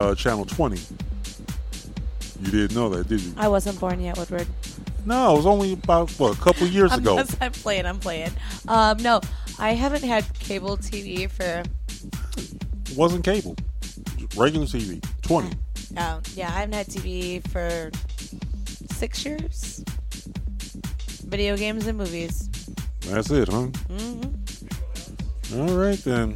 Channel 20. You didn't know that, did you? I wasn't born yet, Woodward. No, it was only about, a couple years ago. I'm playing. No, I haven't had cable TV for... It wasn't cable. Just regular TV. 20. Oh, yeah, I haven't had TV for 6 years. Video games and movies. That's it, huh? Mm-hmm. All right, then.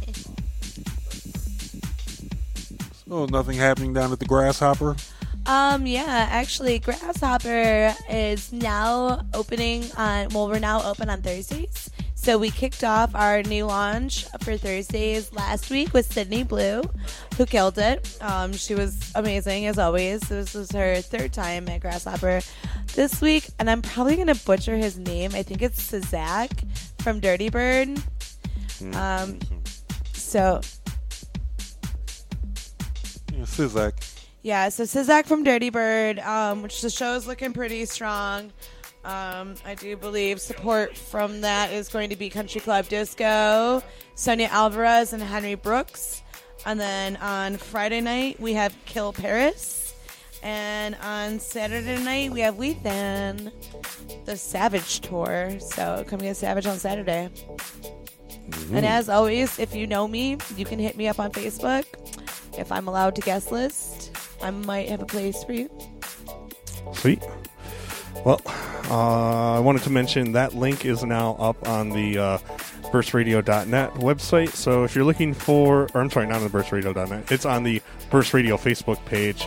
So, nothing happening down at the Grasshopper? Yeah, actually, Grasshopper is now opening on, we're now open on Thursdays. So we kicked off our new launch for Thursdays last week with Sydney Blue, who killed it. She was amazing, as always. This was her third time at Grasshopper this week, and I'm probably going to butcher his name. I think it's Cizak from Dirty Bird. So... Yeah, Cizak. Yeah, so Cizak from Dirty Bird, which the show is looking pretty strong. I do believe support from that is going to be Country Club Disco, Sonia Alvarez, and Henry Brooks. And then on Friday night, we have Kill Paris. And on Saturday night, we have Lethan, the Savage Tour. So come get Savage on Saturday. Mm-hmm. And as always, if you know me, you can hit me up on Facebook. If I'm allowed to guest list, I might have a place for you. Sweet. Well, I wanted to mention that link is now up on the burstradio.net website. So if you're looking for, or I'm sorry, not on the burstradio.net, it's on the Burst Radio Facebook page.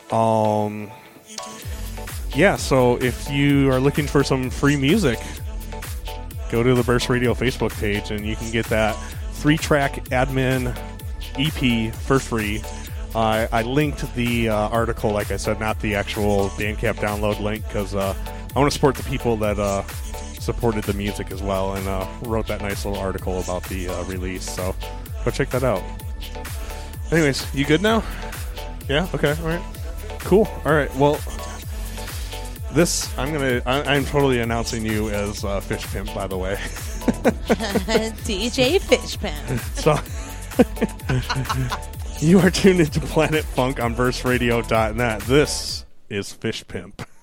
Yeah, so if you are looking for some free music, go to the Burst Radio Facebook page and you can get that 3-track admin EP for free. I linked the article, like I said, not the actual Bandcamp download link, because I want to support the people that supported the music as well, and wrote that nice little article about the release. So go check that out. Anyways, you good now? Yeah? Okay. All right. Cool. All right. Well, I'm totally announcing you as Fish Pimp, by the way. DJ Fish Pimp. So... You are tuned into Planet Funk on burstradio.net. This is Fish Pimp.